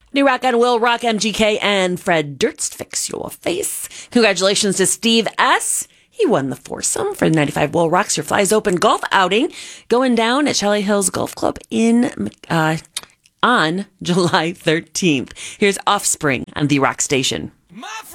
New Rock on Will Rock, MGK, and Fred Durst, Fix Your Face. Congratulations to Steve S. He won the foursome for the 95 Will Rocks Your Flies Open golf outing going down at Charlie Hills Golf Club on July 13th. Here's Offspring on the Rock Station. My